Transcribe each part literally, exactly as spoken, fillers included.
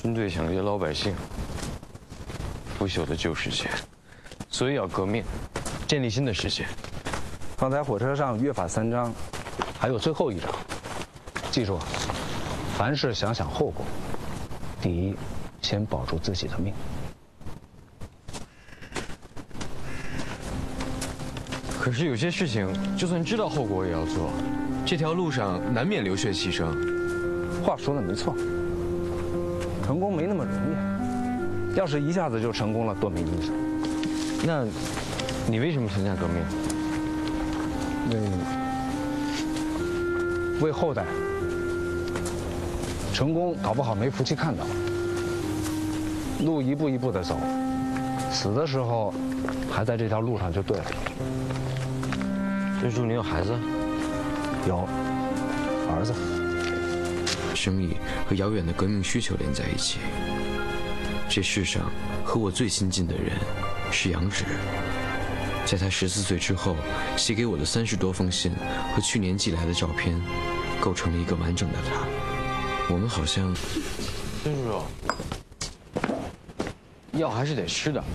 军队抢劫老百姓，腐朽的旧世界，所以要革命，建立新的世界。 刚才火车上约法三章，还有最后一章，记住，凡事想想后果。第一，先保住自己的命。 可是有些事情，就算知道后果也要做。这条路上难免流血牺牲。 话说的没错，成功没那么容易。要是一下子就成功了，多没意思。 那，你为什么参加革命？ 为为后代。成功搞不好没福气看到，路一步一步的走，死的时候还在这条路上就对了。 珍珠，你有孩子？ 有，儿子。 生意和遥远的革命需求连在一起。这世上和我最亲近的人是杨芷，在他十四岁之后写给我的三十多封信和去年寄来的照片，构成了一个完整的他。我们好像…… 珍珠，药还是得吃的。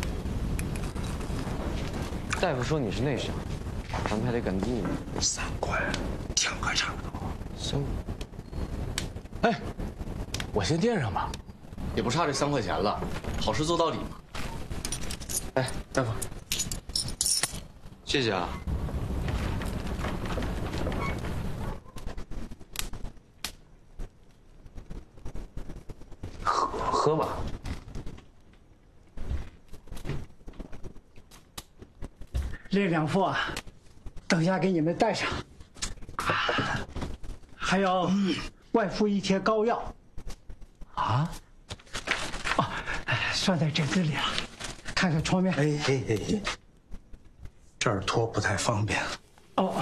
大夫说你是内伤，咱们还得赶住呢。 三块，两块差不多。 三。 哎，我先垫上吧，也不差这三块钱了，好事做到底嘛。哎，大夫，谢谢啊。喝喝吧。 这两副啊，等下给你们带上。还有，外敷一贴膏药。啊？哦，拴在枕子里了。看看床面。 哎哎哎，这儿拖不太方便。 哦。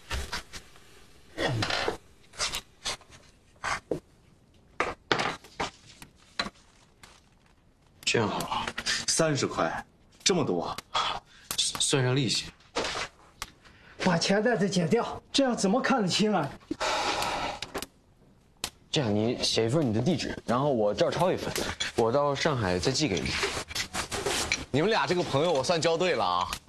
这样好不好？三十块，这么多，算上利息。 把钱袋子剪掉，这样怎么看得清啊？ 这样，你写一份你的地址，然后我这儿抄一份，我到上海再寄给你。 你们俩这个朋友，我算交对了啊。